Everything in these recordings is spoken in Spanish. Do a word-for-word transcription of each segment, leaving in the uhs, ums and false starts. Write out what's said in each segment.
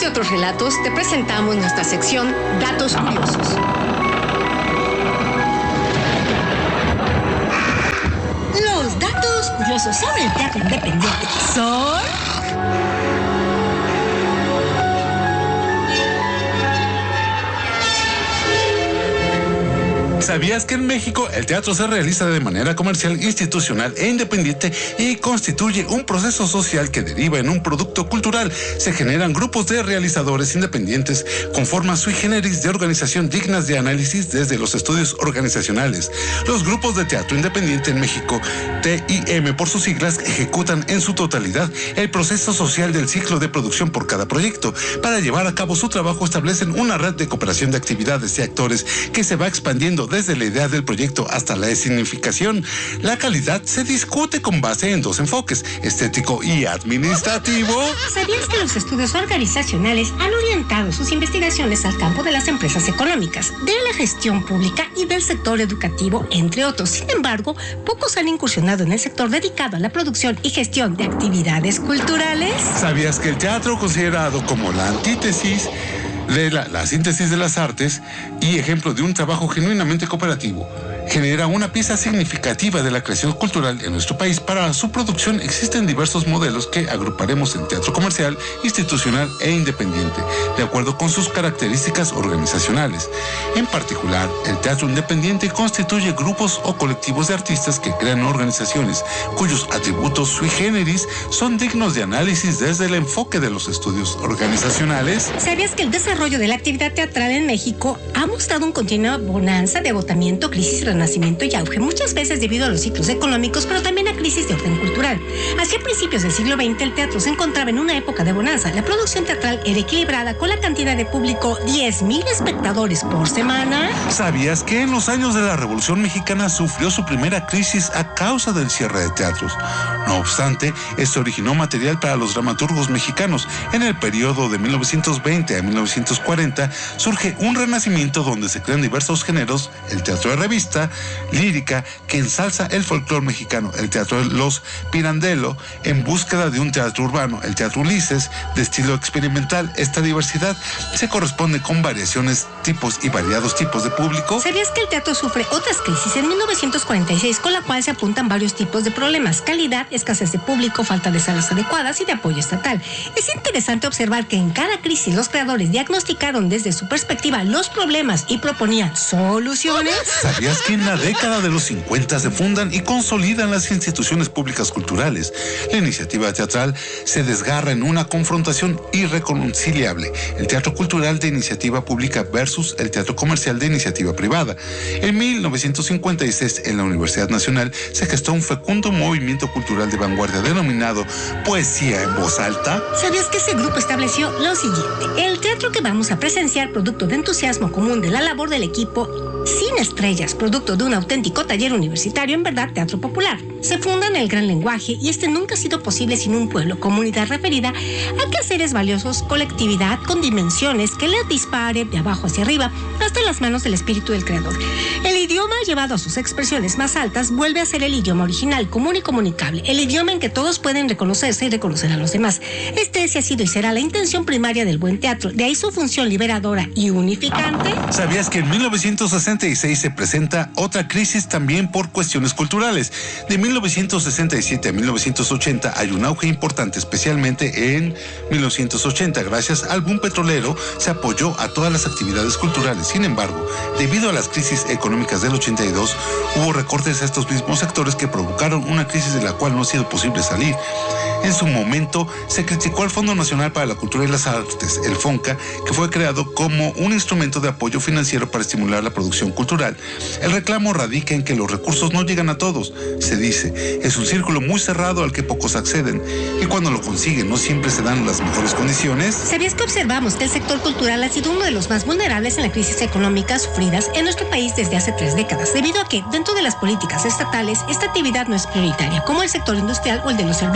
y otros relatos, te presentamos nuestra sección Datos Curiosos. Los datos curiosos sobre el teatro independiente son... ¿Sabías que en México el teatro se realiza de manera comercial, institucional e independiente y constituye un proceso social que deriva en un producto cultural? Se generan grupos de realizadores independientes con formas sui generis de organización dignas de análisis desde los estudios organizacionales. Los grupos de teatro independiente en México, T I M por sus siglas, ejecutan en su totalidad el proceso social del ciclo de producción por cada proyecto. Para llevar a cabo su trabajo establecen una red de cooperación de actividades y actores que se va expandiendo desde la idea del proyecto hasta la escenificación. La calidad se discute con base en dos enfoques, estético y administrativo. ¿Sabías que los estudios organizacionales han orientado sus investigaciones al campo de las empresas económicas, de la gestión pública y del sector educativo, entre otros? Sin embargo, pocos han incursionado en el sector dedicado a la producción y gestión de actividades culturales. ¿Sabías que el teatro, considerado como la antítesis de la, la síntesis de las artes y ejemplo de un trabajo genuinamente cooperativo, genera una pieza significativa de la creación cultural en nuestro país? Para su producción existen diversos modelos que agruparemos en teatro comercial, institucional e independiente, de acuerdo con sus características organizacionales. En particular, el teatro independiente constituye grupos o colectivos de artistas que crean organizaciones cuyos atributos sui generis son dignos de análisis desde el enfoque de los estudios organizacionales. ¿Sabías que el desarrollo de la actividad teatral en México ha mostrado un continua bonanza de agotamiento, crisis, renacimiento y auge, muchas veces debido a los ciclos económicos, pero también a crisis de orden cultural? Hacia principios del siglo veinte, el teatro se encontraba en una época de bonanza. La producción teatral era equilibrada, con la cantidad de público diez mil espectadores por semana. ¿Sabías que en los años de la Revolución Mexicana sufrió su primera crisis a causa del cierre de teatros? No obstante, esto originó material para los dramaturgos mexicanos. En el periodo de mil novecientos veinte a mil novecientos cuarenta surge un renacimiento donde se crean diversos géneros: el teatro de revista, lírica, que ensalza el folclore mexicano; el teatro de los Pirandello, en búsqueda de un teatro urbano; el teatro Ulises, de estilo experimental. Esta diversidad se corresponde con variaciones, tipos y variados tipos de público. ¿Sabías que el teatro sufre otras crisis en mil novecientos cuarenta y seis, con la cual se apuntan varios tipos de problemas: calidad, escasez de público, falta de salas adecuadas y de apoyo estatal? Es interesante observar que en cada crisis los creadores diagnosticaron desde su perspectiva los problemas y proponían soluciones. ¿Sabías que en la década de los cincuenta se fundan y consolidan las instituciones públicas culturales? La iniciativa teatral se desgarra en una confrontación irreconciliable: el teatro cultural de iniciativa pública versus el teatro comercial de iniciativa privada. En mil novecientos cincuenta y seis, en la Universidad Nacional, se gestó un fecundo movimiento cultural de vanguardia denominado Poesía en Voz Alta. ¿Sabías que ese grupo estableció lo siguiente? El teatro que vamos a presenciar, producto de entusiasmo común de la labor del equipo, sin estrellas, producto de un auténtico taller universitario, en verdad teatro popular. Se funda en el gran lenguaje, y este nunca ha sido posible sin un pueblo, comunidad referida a quehaceres valiosos, colectividad con dimensiones que le dispare de abajo hacia arriba hasta las manos del espíritu del creador. El idioma, llevado a sus expresiones más altas, vuelve a ser el idioma original, común y comunicable, el idioma en que todos pueden reconocerse y reconocer a los demás. Este ese ha sido y será la intención primaria del buen teatro, de ahí su función liberadora y unificante. ¿Sabías que en mil novecientos sesenta y seis se presenta otra crisis también por cuestiones culturales? De mil novecientos sesenta y siete a mil novecientos ochenta hay un auge importante, especialmente en mil novecientos ochenta. Gracias al boom petrolero se apoyó a todas las actividades culturales. Sin embargo, debido a las crisis económicas del ochenta y dos, hubo recortes a estos mismos sectores que provocaron una crisis de la cual no ha sido posible salir. En su momento se criticó al Fondo Nacional para la Cultura y las Artes, el FONCA, que fue creado como un instrumento de apoyo financiero para estimular la producción cultural. El reclamo radica en que los recursos no llegan a todos. Se dice, es un círculo muy cerrado al que pocos acceden, y cuando lo consiguen no siempre se dan las mejores condiciones. ¿Sabías que observamos que el sector cultural ha sido uno de los más vulnerables en la crisis económica sufridas en nuestro país desde hace tres décadas, debido a que, dentro de las políticas estatales, esta actividad no es prioritaria, como el sector industrial o el de los servicios? Además,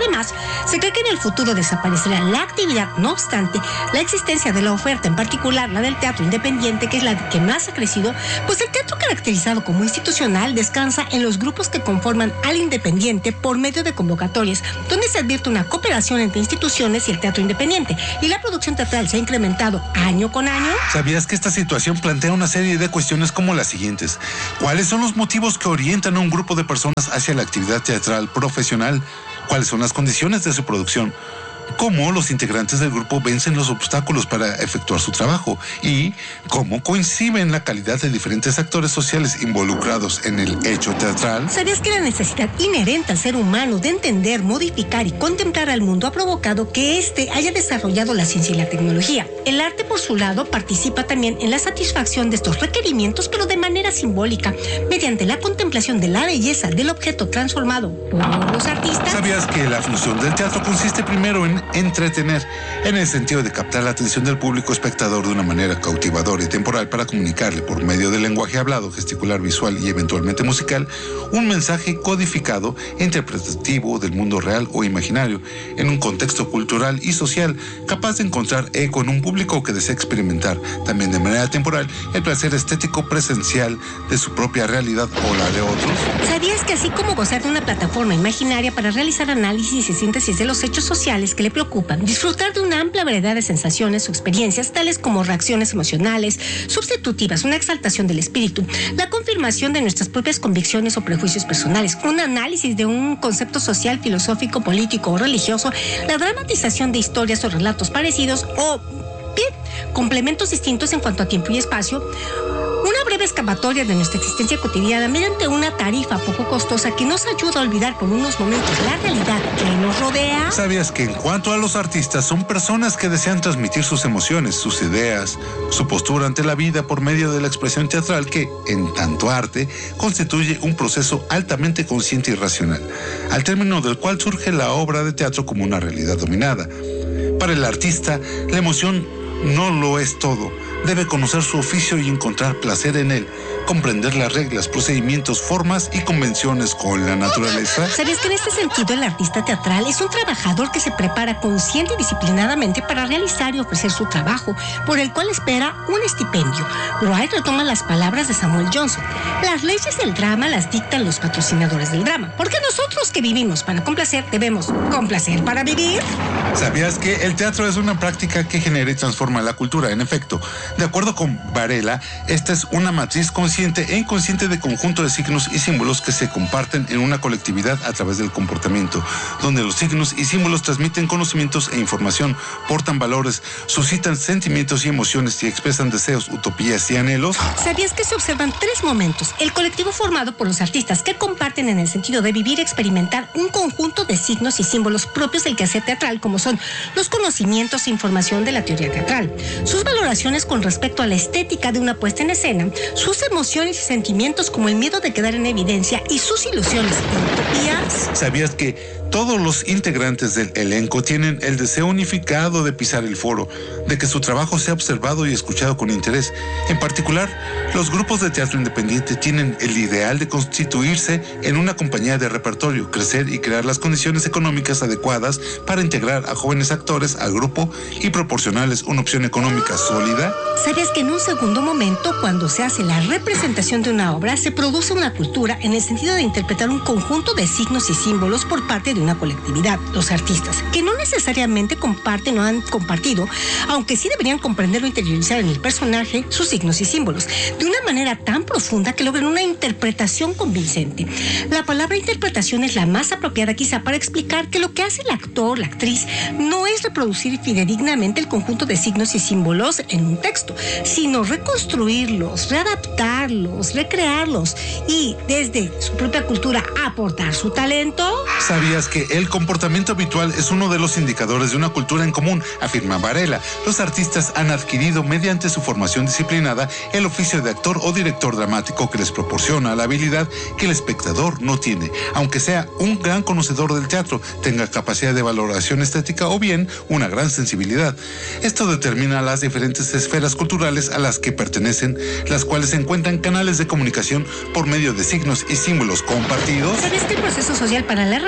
Además, se cree que en el futuro desaparecerá la actividad. No obstante, la existencia de la oferta, en particular la del teatro independiente, que es la que más ha crecido, pues el teatro caracterizado como institucional descansa en los grupos que conforman al independiente por medio de convocatorias, donde se advierte una cooperación entre instituciones y el teatro independiente, y la producción teatral se ha incrementado año con año. ¿Sabías que esta situación plantea una serie de cuestiones como las siguientes? ¿Cuáles son los motivos que orientan a un grupo de personas hacia la actividad teatral profesional? ¿Cuáles son las condiciones de su producción? ¿Cómo los integrantes del grupo vencen los obstáculos para efectuar su trabajo? ¿Y cómo coinciden la calidad de diferentes actores sociales involucrados en el hecho teatral? ¿Sabías que la necesidad inherente al ser humano de entender, modificar y contemplar al mundo ha provocado que éste haya desarrollado la ciencia y la tecnología? El arte, por su lado, participa también en la satisfacción de estos requerimientos, pero de manera simbólica, mediante la contemplación de la belleza del objeto transformado por los artistas. ¿Sabías que la función del teatro consiste primero en entretener, en el sentido de captar la atención del público espectador de una manera cautivadora y temporal para comunicarle por medio del lenguaje hablado, gesticular, visual y eventualmente musical un mensaje codificado e interpretativo del mundo real o imaginario en un contexto cultural y social capaz de encontrar eco en un público que desea experimentar también de manera temporal el placer estético presencial de su propia realidad o la de otros? ¿Sabías que así como gozar de una plataforma imaginaria para realizar análisis y síntesis de los hechos sociales que le preocupan, disfrutar de una amplia variedad de sensaciones o experiencias tales como reacciones emocionales substitutivas, una exaltación del espíritu, la confirmación de nuestras propias convicciones o prejuicios personales, un análisis de un concepto social, filosófico, político o religioso, la dramatización de historias o relatos parecidos o bien complementos distintos en cuanto a tiempo y espacio, una breve escapatoria de nuestra existencia cotidiana mediante una tarifa poco costosa que nos ayuda a olvidar por unos momentos la realidad que nos rodea? ¿Sabías que en cuanto a los artistas son personas que desean transmitir sus emociones, sus ideas, su postura ante la vida por medio de la expresión teatral que, en tanto arte, constituye un proceso altamente consciente y racional, al término del cual surge la obra de teatro como una realidad dominada? Para el artista, la emoción no lo es todo. Debe conocer su oficio y encontrar placer en él, comprender las reglas, procedimientos, formas y convenciones con la naturaleza. ¿Sabías que en este sentido el artista teatral es un trabajador que se prepara consciente y disciplinadamente para realizar y ofrecer su trabajo, por el cual espera un estipendio? Wright retoma las palabras de Samuel Johnson: las leyes del drama las dictan los patrocinadores del drama, porque nosotros que vivimos para complacer debemos complacer para vivir. ¿Sabías que el teatro es una práctica que genera y transforma la cultura? En efecto, de acuerdo con Varela, esta es una matriz consciente e inconsciente de conjunto de signos y símbolos que se comparten en una colectividad a través del comportamiento, donde los signos y símbolos transmiten conocimientos e información, portan valores, suscitan sentimientos y emociones y expresan deseos, utopías y anhelos. ¿Sabías que se observan tres momentos? El colectivo formado por los artistas que comparten en el sentido de vivir y experimentar un conjunto de signos y símbolos propios del quehacer teatral, como son los conocimientos e información de la teoría teatral, sus valoraciones con respecto a la estética de una puesta en escena, sus emociones y sentimientos como el miedo de quedar en evidencia y sus ilusiones y utopías. ¿Sabías que todos los integrantes del elenco tienen el deseo unificado de pisar el foro, de que su trabajo sea observado y escuchado con interés? En particular, los grupos de teatro independiente tienen el ideal de constituirse en una compañía de repertorio, crecer y crear las condiciones económicas adecuadas para integrar a jóvenes actores al grupo y proporcionarles una opción económica sólida. ¿Sabías que en un segundo momento, cuando se hace la representación de una obra, se produce una cultura en el sentido de interpretar un conjunto de signos y símbolos por parte de una colectividad, los artistas, que no necesariamente comparten o han compartido, aunque sí deberían comprender o interiorizar en el personaje sus signos y símbolos, de una manera tan profunda que logran una interpretación convincente? La palabra interpretación es la más apropiada quizá para explicar que lo que hace el actor, la actriz, no es reproducir fidedignamente el conjunto de signos y símbolos en un texto, sino reconstruirlos, readaptarlos, recrearlos y desde su propia cultura aportar su talento. ¿Sabías que el comportamiento habitual es uno de los indicadores de una cultura en común? Afirma Varela. Los artistas han adquirido mediante su formación disciplinada el oficio de actor o director dramático que les proporciona la habilidad que el espectador no tiene, aunque sea un gran conocedor del teatro, tenga capacidad de valoración estética o bien una gran sensibilidad. Esto determina las diferentes esferas culturales a las que pertenecen, las cuales encuentran canales de comunicación por medio de signos y símbolos compartidos. ¿Sabes que el proceso social para la realización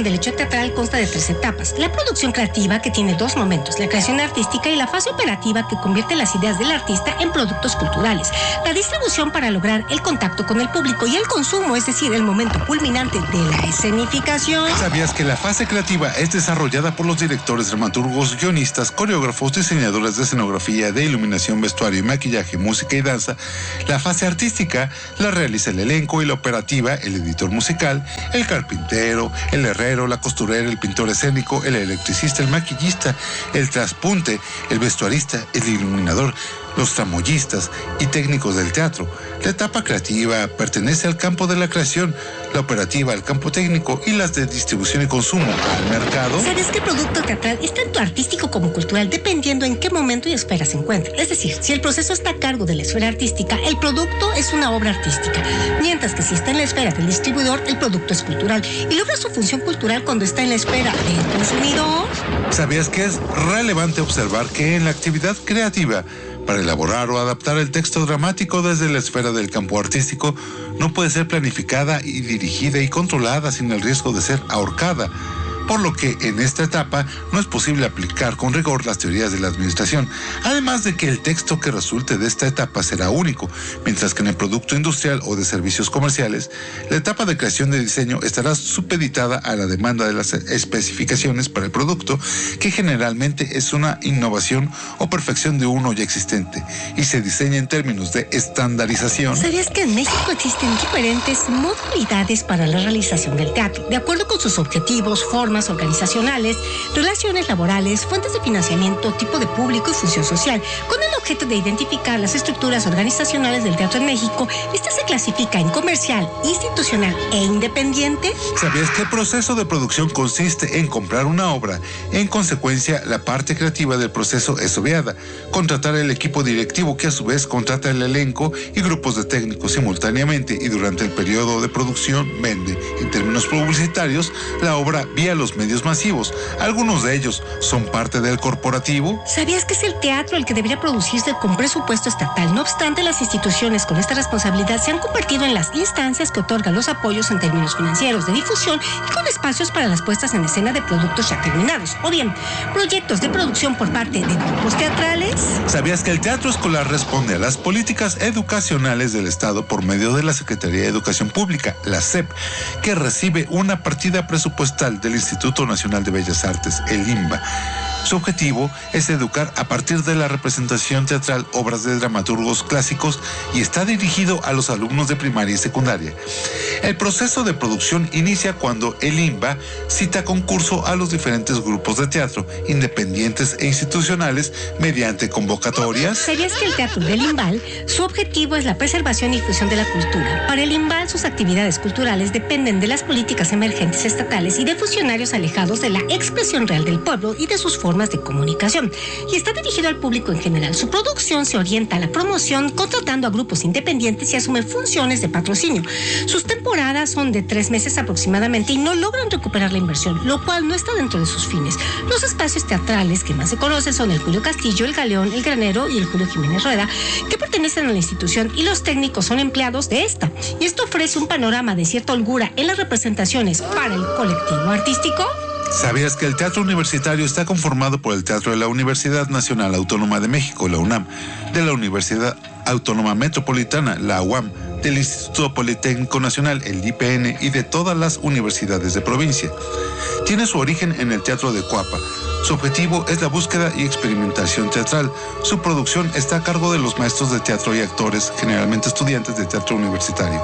del hecho teatral consta de tres etapas. La producción creativa, que tiene dos momentos, la creación artística y la fase operativa, que convierte las ideas del artista en productos culturales. La distribución para lograr el contacto con el público y el consumo, es decir, el momento culminante de la escenificación. ¿Sabías que la fase creativa es desarrollada por los directores, dramaturgos, guionistas, coreógrafos, diseñadores de escenografía, de iluminación, vestuario y maquillaje, música y danza? La fase artística la realiza el elenco y la operativa, el editor musical, el carpintero, el herrero, la costurera, el pintor escénico, el electricista, el maquillista, el traspunte, el vestuarista, el iluminador, los tramoyistas y técnicos del teatro. La etapa creativa pertenece al campo de la creación, la operativa al campo técnico y las de distribución y consumo al mercado. ¿Sabes que el producto teatral es tanto artístico como cultural dependiendo en qué momento y esfera se encuentra? Es decir, si el proceso está a cargo de la esfera artística, el producto es una obra artística, mientras que si está en la esfera del distribuidor, el producto es cultural y logra su función cultural cuando está en la esfera del consumidor. ¿Sabías que es relevante observar que en la actividad creativa, para elaborar o adaptar el texto dramático desde la esfera del campo artístico, no puede ser planificada y dirigida y controlada sin el riesgo de ser ahorcada? Por lo que en esta etapa no es posible aplicar con rigor las teorías de la administración, además de que el texto que resulte de esta etapa será único, mientras que en el producto industrial o de servicios comerciales, la etapa de creación de diseño estará supeditada a la demanda de las especificaciones para el producto, que generalmente es una innovación o perfección de uno ya existente, y se diseña en términos de estandarización. ¿Sabías que en México existen diferentes modalidades para la realización del teatro, de acuerdo con sus objetivos, formas organizacionales, relaciones laborales, fuentes de financiamiento, tipo de público y función social? Con el objeto de identificar las estructuras organizacionales del teatro en México, esta se clasifica en comercial, institucional e independiente. ¿Sabías que el proceso de producción consiste en comprar una obra? En consecuencia, la parte creativa del proceso es obviada. Contratar el equipo directivo, que a su vez contrata el elenco y grupos de técnicos simultáneamente, y durante el periodo de producción vende, en términos publicitarios, la obra vía los medios masivos. Algunos de ellos son parte del corporativo. ¿Sabías que es el teatro el que debería producirse con presupuesto estatal? No obstante, las instituciones con esta responsabilidad se han convertido en las instancias que otorgan los apoyos en términos financieros, de difusión y con espacios para las puestas en escena de productos ya terminados, o bien proyectos de producción por parte de grupos teatrales. ¿Sabías que el teatro escolar responde a las políticas educacionales del Estado por medio de la Secretaría de Educación Pública, la S E P, que recibe una partida presupuestal del Instituto Nacional de Bellas Artes, el INBA? Su objetivo es educar a partir de la representación teatral obras de dramaturgos clásicos y está dirigido a los alumnos de primaria y secundaria. El proceso de producción inicia cuando el INBA cita concurso a los diferentes grupos de teatro, independientes e institucionales, mediante convocatorias. ¿Sabías que el teatro del INBAL, su objetivo es la preservación y difusión de la cultura? Para el INBAL, sus actividades culturales dependen de las políticas emergentes estatales y de funcionarios alejados de la expresión real del pueblo y de sus formas de comunicación, y está dirigido al público en general. Su producción se orienta a la promoción, contratando a grupos independientes, y asume funciones de patrocinio. Sus temporadas son de tres meses aproximadamente y no logran recuperar la inversión, lo cual no está dentro de sus fines. Los espacios teatrales que más se conocen son el Julio Castillo, el Galeón, el Granero y el Julio Jiménez Rueda, que pertenecen a la institución, y los técnicos son empleados de esta. Y esto ofrece un panorama de cierta holgura en las representaciones para el colectivo artístico. ¿Sabías que el teatro universitario está conformado por el Teatro de la Universidad Nacional Autónoma de México, la UNAM, de la Universidad Autónoma Metropolitana, la U A M, del Instituto Politécnico Nacional, el I P N, y de todas las universidades de provincia? Tiene su origen en el Teatro de Coapa. Su objetivo es la búsqueda y experimentación teatral. Su producción está a cargo de los maestros de teatro y actores, generalmente estudiantes de teatro universitario.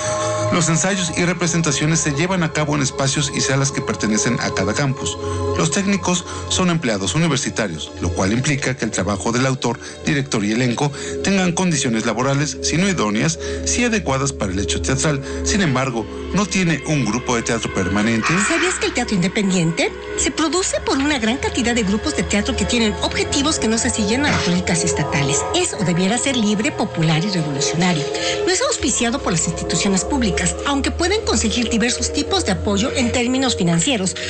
Los ensayos y representaciones se llevan a cabo en espacios y salas que pertenecen a cada campus. Los técnicos son empleados universitarios, lo cual implica que el trabajo del autor, director y elenco tengan condiciones laborales, si no idóneas, sí adecuadas para el hecho teatral. Sin embargo, no tiene un grupo de teatro permanente. ¿Sabías que el teatro independiente se produce por una gran cantidad de grupos de teatro que tienen objetivos que no se siguen a las políticas estatales? Eso debiera ser libre, popular y revolucionario. No es auspiciado por las instituciones públicas, aunque pueden conseguir diversos tipos de apoyo en términos financieros o de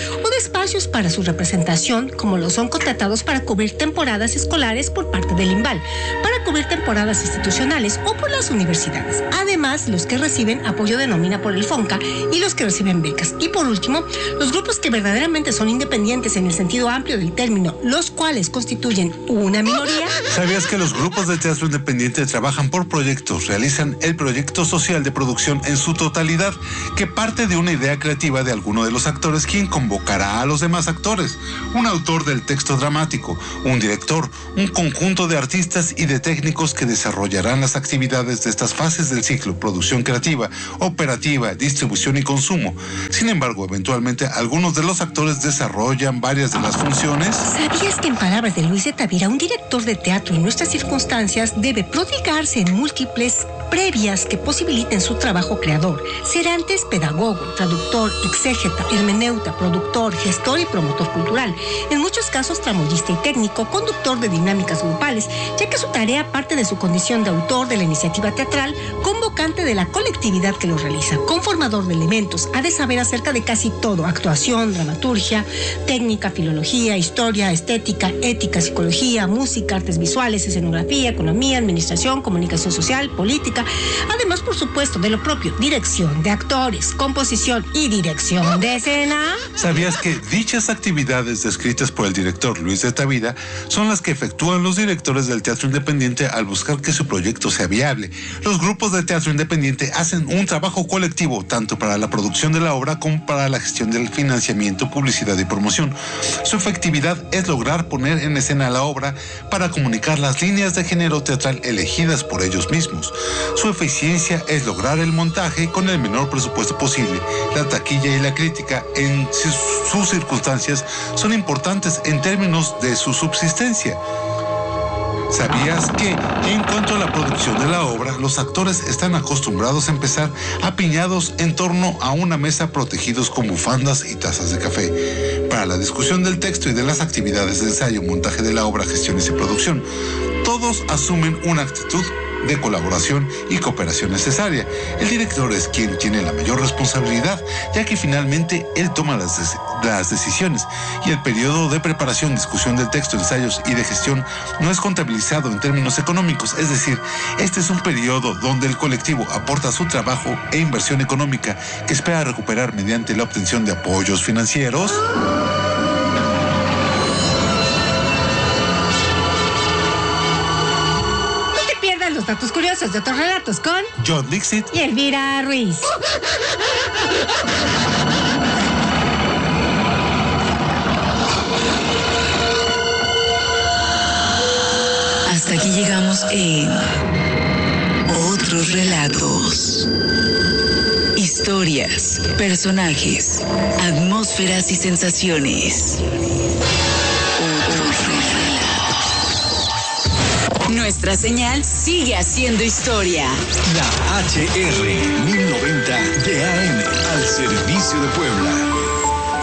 espacios para su representación, como lo son contratados para cubrir temporadas escolares por parte del INVAL, para cubrir temporadas institucionales o por las universidades. Además, los que reciben apoyo de nómina por el FONCA y los que reciben becas. Y por último, los grupos que verdaderamente son independientes en el sentido amplio del término, los cuales constituyen una minoría. ¿Sabías que los grupos de teatro independiente trabajan por proyectos, realizan el proyecto social de producción en su totalidad, que parte de una idea creativa de alguno de los actores, quien convocará a los demás actores, un autor del texto dramático, un director, un conjunto de artistas y de técnicos que desarrollarán las actividades de estas fases del ciclo: producción creativa, operativa, distribución y consumo. Sin embargo, eventualmente algunos de los actores desarrollan varias de las funciones. ¿Sabías que, en palabras de Luis de Tavira, un director de teatro en nuestras circunstancias debe prodigarse en múltiples previas que posibiliten su trabajo creador? Ser antes pedagogo, traductor, exégeta, hermeneuta, productor, gestor y promotor cultural. En muchos casos tramoyista y técnico, conductor de dinámicas grupales, ya que su tarea parte de su condición de autor de la iniciativa teatral, convocante de la colectividad que lo realiza, conformador de elementos. Ha de saber acerca de casi todo: actuación, dramaturgia, técnica, filología, historia, estética, ética, psicología, música, artes visuales, escenografía, economía, administración, comunicación social, política. Además, por supuesto, de lo propio: dirección de actores, composición y dirección de escena. ¿Sabías que dichas actividades descritas por el director Luis de Tavira son las que efectúan los directores del teatro independiente al buscar que su proyecto sea viable? Los grupos de teatro independiente hacen un trabajo colectivo tanto para la producción de la obra como para la gestión del financiamiento, publicidad y promoción. Su efectividad es lograr poner en escena la obra para comunicar las líneas de género teatral elegidas por ellos mismos. Su eficiencia es lograr el montaje con el menor presupuesto posible. La taquilla y la crítica en sus circunstancias son importantes en términos de su subsistencia. ¿Sabías que, en cuanto a la producción de la obra, los actores están acostumbrados a empezar apiñados en torno a una mesa, protegidos con bufandas y tazas de café? Para la discusión del texto y de las actividades de ensayo, montaje de la obra, gestiones y producción, todos asumen una actitud de colaboración y cooperación necesaria. El director es quien tiene la mayor responsabilidad, ya que finalmente él toma las, des- las decisiones, y el periodo de preparación, discusión del texto, ensayos y de gestión no es contabilizado en términos económicos. Es decir, este es un periodo donde el colectivo aporta su trabajo e inversión económica que espera recuperar mediante la obtención de apoyos financieros. Los datos curiosos de otros relatos con John Dixit y Elvira Ruiz. Hasta aquí llegamos en Otros Relatos. Historias, personajes, atmósferas y sensaciones. Otros Relatos. Nuestra señal sigue haciendo historia. La H R mil noventa de A M al servicio de Puebla.